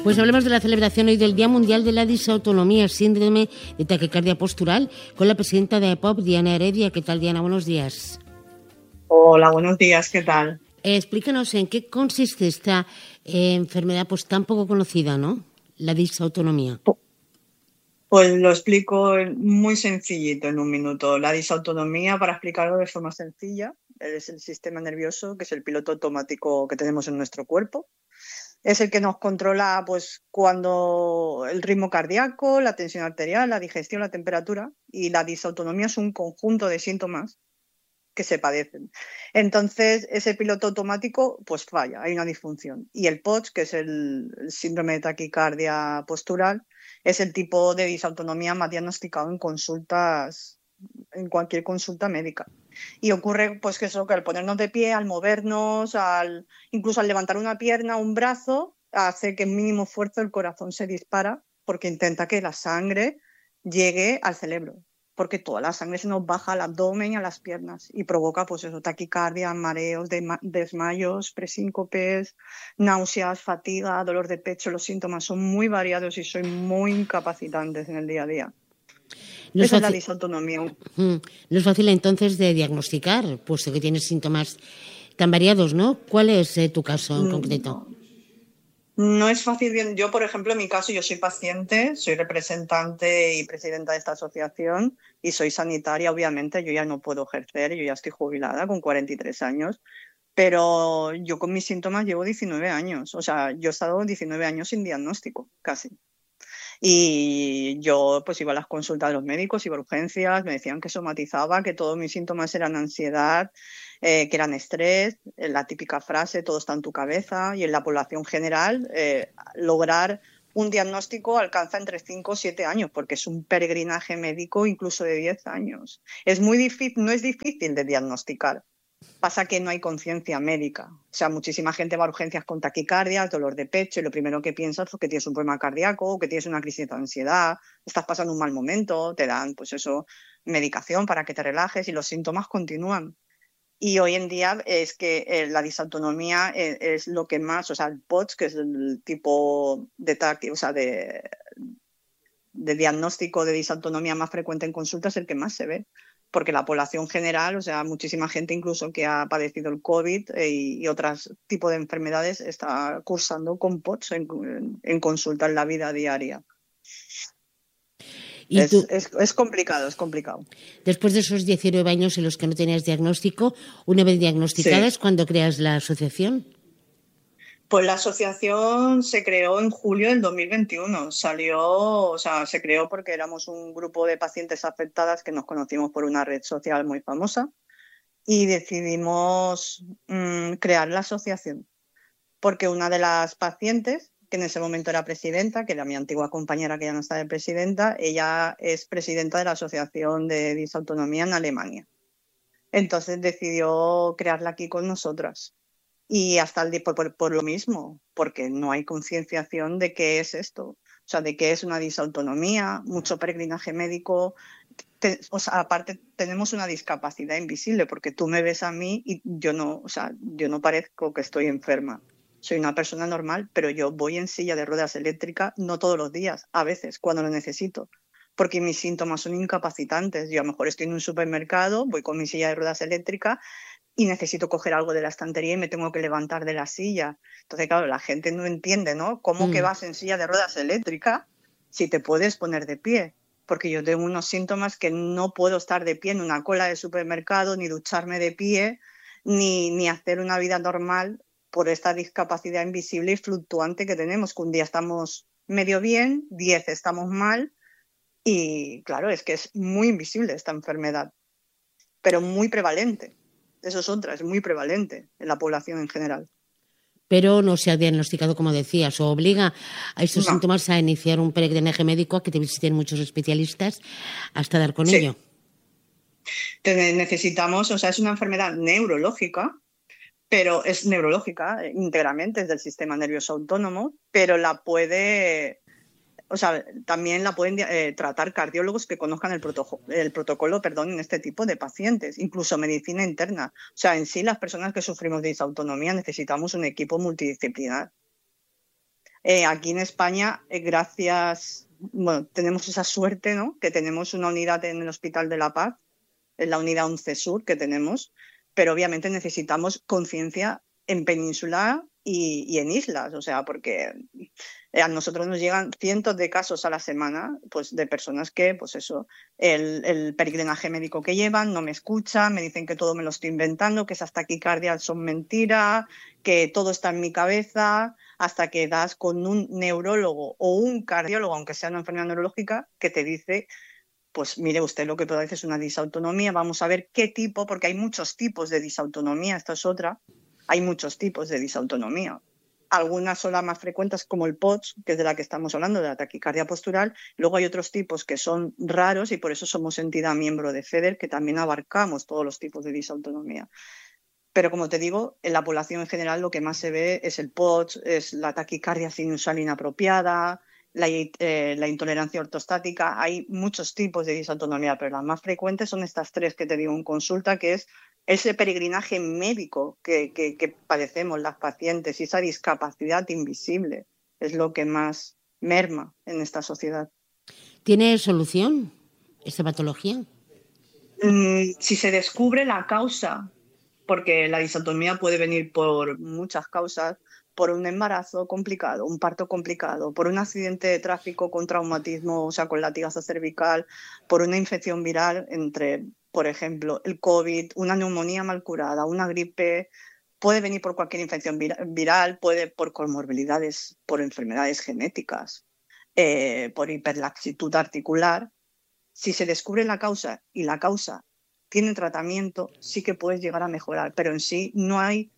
Pues hablemos de la celebración hoy del Día Mundial de la Disautonomía, síndrome de taquicardia postural, con la presidenta de EPOP, Diana Heredia. ¿Qué tal, Diana? Buenos días. Hola, buenos días. ¿Qué tal? Explícanos en qué consiste esta enfermedad pues tan poco conocida, ¿no? La disautonomía. Pues lo explico muy sencillito en un minuto. La disautonomía, para explicarlo de forma sencilla, es el sistema nervioso, que es el piloto automático que tenemos en nuestro cuerpo. Es el que nos controla pues cuando el ritmo cardíaco, la tensión arterial, la digestión, la temperatura. Y la disautonomía es un conjunto de síntomas que se padecen. Entonces, ese piloto automático pues falla, hay una disfunción. Y el POTS, que es el síndrome de taquicardia postural, es el tipo de disautonomía más diagnosticado en consultas, en cualquier consulta médica. Y ocurre pues que eso, que al ponernos de pie, al movernos, incluso al levantar una pierna, un brazo, hace que en mínimo esfuerzo el corazón se dispara porque intenta que la sangre llegue al cerebro, porque toda la sangre se nos baja al abdomen y a las piernas y provoca pues eso, taquicardia, mareos, desmayos, presíncopes, náuseas, fatiga, dolor de pecho. Los síntomas son muy variados y son muy incapacitantes en el día a día. Esa es la disautonomía. No es fácil entonces de diagnosticar, puesto que tienes síntomas tan variados, ¿no? ¿Cuál es tu caso en concreto? No es fácil. Bien, yo, por ejemplo, en mi caso, yo soy paciente, soy representante y presidenta de esta asociación y soy sanitaria, obviamente. Yo ya no puedo ejercer, yo ya estoy jubilada con 43 años, pero yo con mis síntomas llevo 19 años. O sea, yo he estado 19 años sin diagnóstico, casi. Y yo pues iba a las consultas de los médicos, iba a urgencias, me decían que somatizaba, que todos mis síntomas eran ansiedad, que eran estrés, la típica frase, todo está en tu cabeza. Y en la población general lograr un diagnóstico alcanza entre 5 o 7 años, porque es un peregrinaje médico incluso de 10 años. Es muy difícil, no es difícil de diagnosticar. Pasa que no hay conciencia médica. O sea, muchísima gente va a urgencias con taquicardia, dolor de pecho, y lo primero que piensas es que tienes un problema cardíaco, o que tienes una crisis de ansiedad, estás pasando un mal momento, te dan, pues eso, medicación para que te relajes y los síntomas continúan. Y hoy en día es que la disautonomía es lo que más, o sea, el POTS, que es el tipo de diagnóstico de disautonomía más frecuente en consulta, es el que más se ve. Porque la población general, o sea, muchísima gente incluso que ha padecido el COVID y otros tipos de enfermedades está cursando con POTS en consulta en la vida diaria. Es complicado, es complicado. Después de esos 19 años en los que no tenías diagnóstico, una vez diagnosticada, ¿es cuando creas la asociación? Pues la asociación se creó en julio del 2021. Se creó porque éramos un grupo de pacientes afectadas que nos conocimos por una red social muy famosa y decidimos crear la asociación. Porque una de las pacientes, que en ese momento era presidenta, que era mi antigua compañera que ya no está de presidenta, ella es presidenta de la Asociación de Disautonomía en Alemania. Entonces decidió crearla aquí con nosotras. Y hasta el día por lo mismo, porque no hay concienciación de qué es esto, o sea, de qué es una disautonomía, mucho peregrinaje médico. Aparte tenemos una discapacidad invisible, porque tú me ves a mí y yo no parezco que estoy enferma. Soy una persona normal, pero yo voy en silla de ruedas eléctrica no todos los días, a veces, cuando lo necesito, porque mis síntomas son incapacitantes. Yo a lo mejor estoy en un supermercado, voy con mi silla de ruedas eléctrica y necesito coger algo de la estantería y me tengo que levantar de la silla. Entonces, claro, la gente no entiende, ¿no? ¿Cómo que vas en silla de ruedas eléctrica si te puedes poner de pie? Porque yo tengo unos síntomas que no puedo estar de pie en una cola de supermercado, ni ducharme de pie, ni hacer una vida normal por esta discapacidad invisible y fluctuante que tenemos, que un día estamos medio bien, 10 estamos mal, y claro, es que es muy invisible esta enfermedad, pero muy prevalente. Eso es otra, es muy prevalente en la población en general. Pero no se ha diagnosticado, como decías, o obliga a estos síntomas a iniciar un peregrinaje médico, a que te visiten muchos especialistas hasta dar con ello. Necesitamos, o sea, es una enfermedad neurológica, pero es neurológica íntegramente, es del sistema nervioso autónomo, pero también la pueden tratar cardiólogos que conozcan el protocolo en este tipo de pacientes, incluso medicina interna. O sea, en sí las personas que sufrimos de disautonomía necesitamos un equipo multidisciplinar. Aquí en España, bueno, tenemos esa suerte, ¿no? Que tenemos una unidad en el Hospital de la Paz, es la unidad 11 Sur que tenemos, pero obviamente necesitamos conciencia en península y en islas, o sea, porque a nosotros nos llegan cientos de casos a la semana, pues de personas que, pues eso, el peregrinaje médico que llevan no me escuchan, me dicen que todo me lo estoy inventando, que esas taquicardias son mentiras, que todo está en mi cabeza, hasta que das con un neurólogo o un cardiólogo, aunque sea una enfermedad neurológica, que te dice, pues mire usted, lo que padece es una disautonomía, vamos a ver qué tipo, porque hay muchos tipos de disautonomía, esta es otra, hay muchos tipos de disautonomía. Algunas son las más frecuentes, como el POTS, que es de la que estamos hablando, de la taquicardia postural. Luego hay otros tipos que son raros y por eso somos entidad miembro de FEDER, que también abarcamos todos los tipos de disautonomía. Pero como te digo, en la población en general lo que más se ve es el POTS, es la taquicardia sinusal inapropiada, la intolerancia ortostática. Hay muchos tipos de disautonomía, pero las más frecuentes son estas tres que te digo en consulta, que es ese peregrinaje médico que padecemos las pacientes y esa discapacidad invisible es lo que más merma en esta sociedad. ¿Tiene solución esta patología? Si se descubre la causa, porque la disautonomía puede venir por muchas causas, por un embarazo complicado, un parto complicado, por un accidente de tráfico con traumatismo, o sea, con latigazo cervical, por una infección viral entre, por ejemplo, el COVID, una neumonía mal curada, una gripe, puede venir por cualquier infección viral, puede por comorbilidades, por enfermedades genéticas, por hiperlaxitud articular. Si se descubre la causa y la causa tiene tratamiento, sí que puedes llegar a mejorar, pero en sí no hay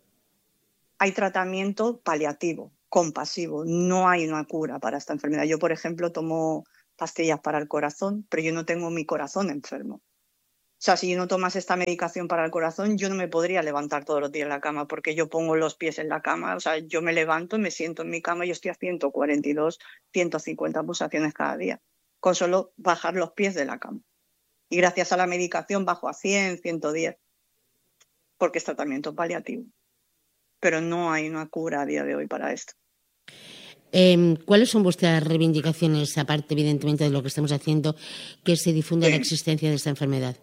tratamiento paliativo, compasivo, no hay una cura para esta enfermedad. Yo, por ejemplo, tomo pastillas para el corazón, pero yo no tengo mi corazón enfermo. O sea, si yo no tomas esta medicación para el corazón, yo no me podría levantar todos los días en la cama porque yo pongo los pies en la cama. O sea, yo me levanto y me siento en mi cama y yo estoy a 142, 150 pulsaciones cada día, con solo bajar los pies de la cama. Y gracias a la medicación bajo a 100, 110, porque es tratamiento paliativo. Pero no hay una cura a día de hoy para esto. ¿Cuáles son vuestras reivindicaciones, aparte evidentemente de lo que estamos haciendo, que se difunda la existencia de esta enfermedad?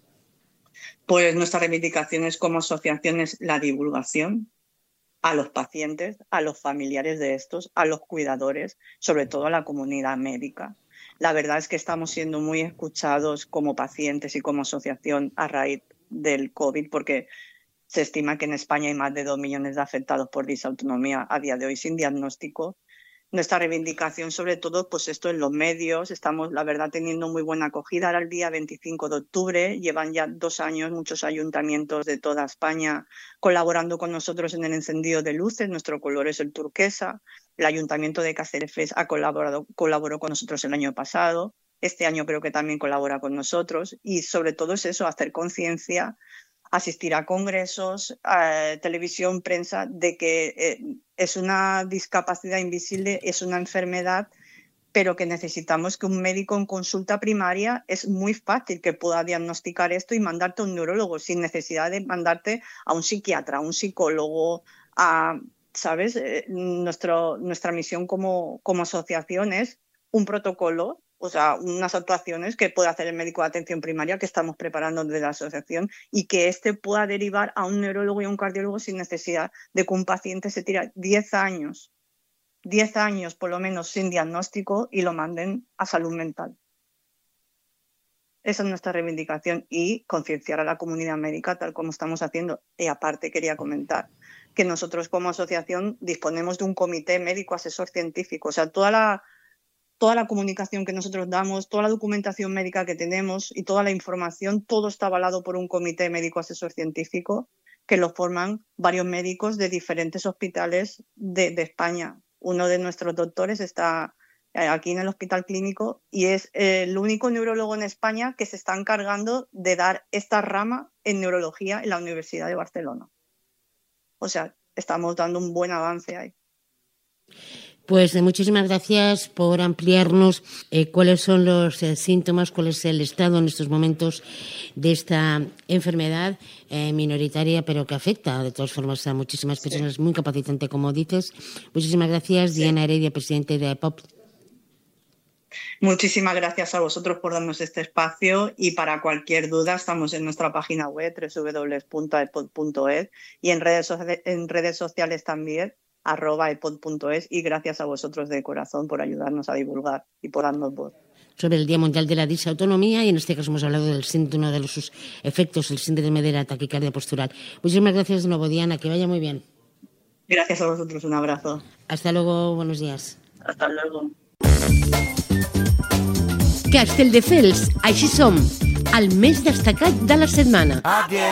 Pues nuestras reivindicaciones como asociación es la divulgación a los pacientes, a los familiares de estos, a los cuidadores, sobre todo a la comunidad médica. La verdad es que estamos siendo muy escuchados como pacientes y como asociación a raíz del COVID, porque se estima que en España hay más de 2 millones de afectados por disautonomía a día de hoy sin diagnóstico. Nuestra reivindicación, sobre todo, pues esto en los medios, estamos, la verdad, teniendo muy buena acogida. Ahora el día 25 de octubre, llevan ya 2 años muchos ayuntamientos de toda España colaborando con nosotros en el encendido de luces. Nuestro color es el turquesa. El Ayuntamiento de Cáceres colaboró con nosotros el año pasado. Este año creo que también colabora con nosotros. Y sobre todo es eso, hacer conciencia, asistir a congresos, a televisión, prensa, de que es una discapacidad invisible, es una enfermedad, pero que necesitamos que un médico en consulta primaria es muy fácil que pueda diagnosticar esto y mandarte a un neurólogo sin necesidad de mandarte a un psiquiatra, a un psicólogo, ¿sabes? Nuestra misión como asociación es un protocolo, o sea, unas actuaciones que puede hacer el médico de atención primaria que estamos preparando desde la asociación y que éste pueda derivar a un neurólogo y a un cardiólogo sin necesidad de que un paciente se tire 10 años por lo menos sin diagnóstico y lo manden a salud mental. Esa es nuestra reivindicación y concienciar a la comunidad médica tal como estamos haciendo. Y aparte quería comentar que nosotros como asociación disponemos de un comité médico asesor científico, o sea, toda la comunicación que nosotros damos, toda la documentación médica que tenemos y toda la información, todo está avalado por un comité médico asesor científico que lo forman varios médicos de diferentes hospitales de España. Uno de nuestros doctores está aquí en el Hospital Clínico y es el único neurólogo en España que se está encargando de dar esta rama en neurología en la Universidad de Barcelona. O sea, estamos dando un buen avance ahí. Pues muchísimas gracias por ampliarnos cuáles son los síntomas, cuál es el estado en estos momentos de esta enfermedad minoritaria, pero que afecta de todas formas a muchísimas personas, muy capacitante, como dices. Muchísimas gracias, Diana Heredia, presidente de AEPOP. Muchísimas gracias a vosotros por darnos este espacio, y para cualquier duda estamos en nuestra página web www.aepod.es y en redes sociales también @epod.es, y gracias a vosotros de corazón por ayudarnos a divulgar y por darnos voz. Sobre el Día Mundial de la Disautonomía, y en este caso hemos hablado del síntoma, de sus efectos, el síndrome de la taquicardia postural. Muchísimas gracias de nuevo, Diana, que vaya muy bien. Gracias a vosotros, un abrazo. Hasta luego, buenos días. Hasta luego. Castelldefels, així som, el més destacat de la setmana.